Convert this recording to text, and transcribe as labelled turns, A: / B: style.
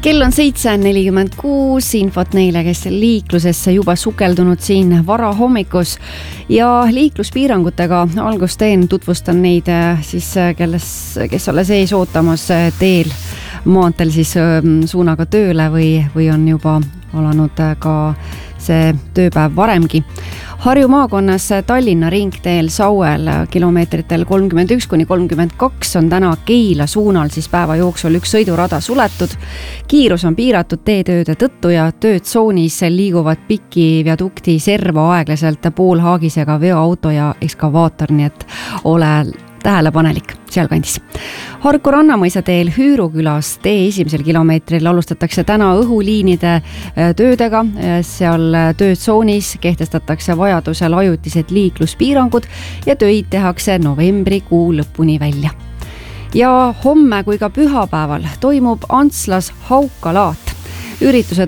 A: Kell on 7:46, infot neile, kes liiklusesse juba sukeldunud siin varahommikus ja liikluspiirangutega algust teen, tutvustan neid siis, kes alles ees ootamas teel maanteel siis suunaga tööle või on juba alanud ka see tööpäev varemgi. Harju maakonnas Tallinna ringteel Sauel kilomeetritel 31–32 on täna Keila suunal siis päeva jooksul üks sõidurada suletud. Kiirus on piiratud teetööde tõttu ja töötsoonis liiguvad piki viadukti serva aeglaselt poolhaagisega veoauto ja ekskavaator, nii et ole tähelepanelik sealkandis. Harku Rannamõisa teel Hüürukülas tee esimesel kilomeetril alustatakse täna õhuliinide töödega. Seal töötsoonis kehtestatakse vajadusel ajutised liikluspiirangud ja töid tehakse novembrikuu lõpuni välja. Ja homme kui ka pühapäeval toimub Antslas Haukalaat. Ürituse